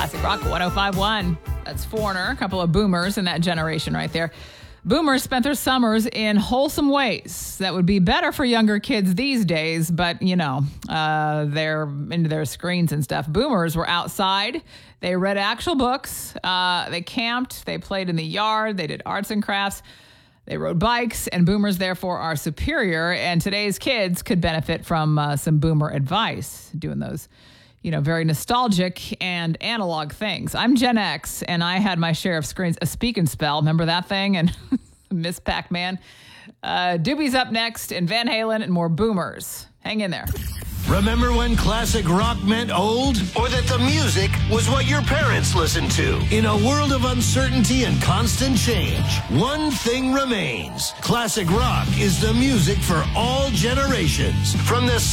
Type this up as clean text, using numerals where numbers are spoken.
Classic Rock 105.1. That's Foreigner, a couple of boomers in that generation right there. Boomers spent their summers in wholesome ways that would be better for younger kids these days, but, they're into their screens and stuff. Boomers were outside. They read actual books. They camped. They played in the yard. They did arts and crafts. They rode bikes, and boomers, therefore, are superior. And today's kids could benefit from some boomer advice, doing those very nostalgic and analog things. I'm Gen X, and I had my share of screens. A Speak and Spell, remember that thing? And Miss Pac-Man. Doobie's up next, and Van Halen, and more boomers. Hang in there. Remember when classic rock meant old? Or that the music was what your parents listened to? In a world of uncertainty and constant change, one thing remains. Classic rock is the music for all generations. From the